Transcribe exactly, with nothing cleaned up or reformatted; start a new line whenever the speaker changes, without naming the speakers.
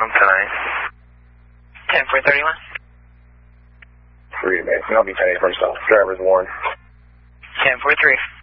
home tonight.
ten four thirty-one.
Three to Mason. I'll be ten eight first off. Driver's warned.
ten four three.